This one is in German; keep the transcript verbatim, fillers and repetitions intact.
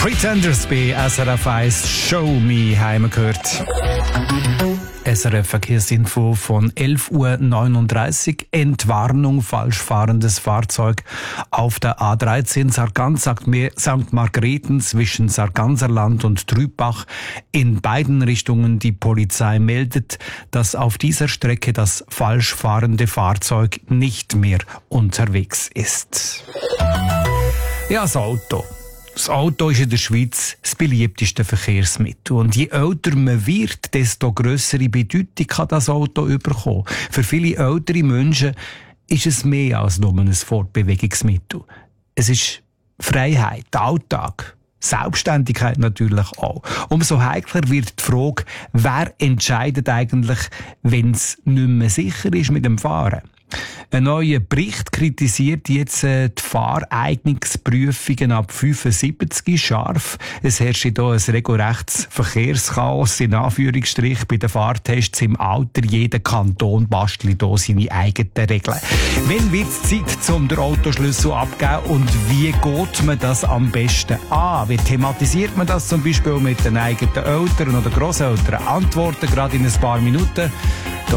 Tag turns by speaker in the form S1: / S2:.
S1: Pretenders bei S R F eins Show Me haben wir gehört. S R F Verkehrsinfo von elf Uhr neununddreißig. Entwarnung, falsch fahrendes Fahrzeug auf der A dreizehn Sargans, Sankt Margrethen zwischen Sarganserland und Trübach. In beiden Richtungen die Polizei meldet, dass auf dieser Strecke das falsch fahrende Fahrzeug nicht mehr unterwegs ist. Ja, das Auto. Das Auto ist in der Schweiz das beliebteste Verkehrsmittel. Und je älter man wird, desto grössere Bedeutung kann das Auto bekommen. Für viele ältere Menschen ist es mehr als nur ein Fortbewegungsmittel. Es ist Freiheit, Alltag, Selbstständigkeit natürlich auch. Umso heikler wird die Frage, wer entscheidet eigentlich, wenn es nicht mehr sicher ist mit dem Fahren. Ein neuer Bericht kritisiert jetzt äh, die Fahreignungsprüfungen ab fünfundsiebzig scharf. Es herrscht hier ein regelrechtes Verkehrschaos in Anführungsstrich bei den Fahrtests im Alter. Jeder Kanton bastelt hier seine eigenen Regeln. Wann wird es Zeit, um den Autoschlüssel abzugeben und wie geht man das am besten an? Wie thematisiert man das zum Beispiel mit den eigenen Eltern oder Grosseltern? Antworten gerade in ein paar Minuten.